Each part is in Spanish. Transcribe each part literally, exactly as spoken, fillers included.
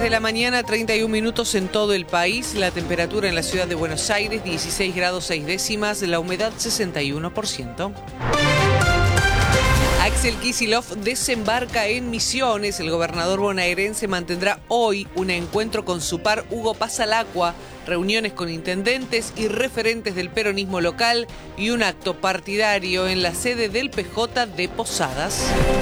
de la mañana, treinta y un minutos en todo el país. La temperatura en la ciudad de Buenos Aires, dieciséis grados seis décimas. La humedad, sesenta y uno por ciento. Axel Kicillof desembarca en Misiones. El gobernador bonaerense mantendrá hoy un encuentro con su par Hugo Pasalacqua, reuniones con intendentes y referentes del peronismo local y un acto partidario en la sede del P J de Posadas.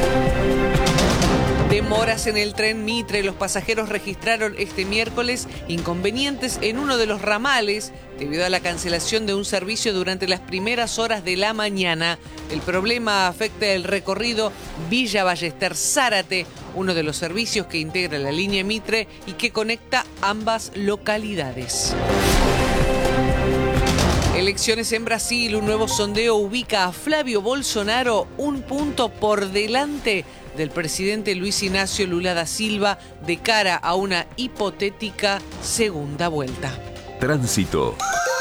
Demoras en el tren Mitre. Los pasajeros registraron este miércoles inconvenientes en uno de los ramales debido a la cancelación de un servicio durante las primeras horas de la mañana. El problema afecta el recorrido Villa Ballester-Zárate, uno de los servicios que integra la línea Mitre y que conecta ambas localidades. Elecciones en Brasil. Un nuevo sondeo ubica a Flavio Bolsonaro un punto por delante del presidente Luis Ignacio Lula da Silva de cara a una hipotética segunda vuelta. Tránsito.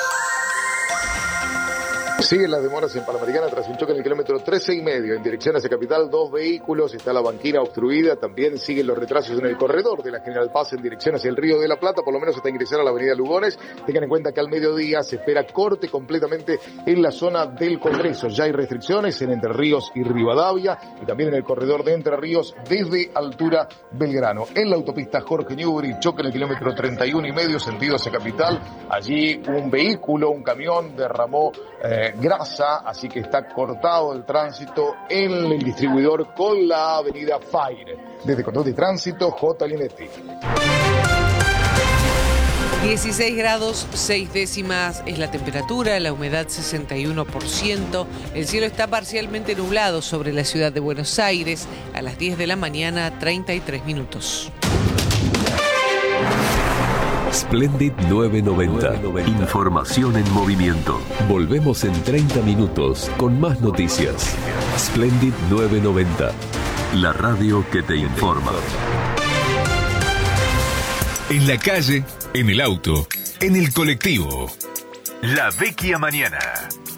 Siguen las demoras en Panamericana tras un choque en el kilómetro trece y medio en dirección hacia Capital, dos vehículos, está la banquina obstruida, también siguen los retrasos en el corredor de la General Paz en dirección hacia el Río de la Plata, por lo menos hasta ingresar a la avenida Lugones. Tengan en cuenta que al mediodía se espera corte completamente en la zona del Congreso. Ya hay restricciones en Entre Ríos y Rivadavia y también en el corredor de Entre Ríos desde altura Belgrano. En la autopista Jorge Newbery, choque en el kilómetro treinta y uno y medio sentido hacia Capital. Allí un vehículo, un camión derramó eh, grasa, así que está cortado el tránsito en el distribuidor con la avenida Fire. Desde Control de Tránsito, J. Linetti. dieciséis grados seis décimas es la temperatura, la humedad sesenta y uno por ciento. El cielo está parcialmente nublado sobre la ciudad de Buenos Aires. A las diez de la mañana, treinta y tres minutos. Splendid nueve noventa. Información en movimiento. Volvemos en treinta minutos con más noticias. Splendid nueve noventa. La radio que te informa. En la calle, en el auto, en el colectivo. La Vecchia Mañana.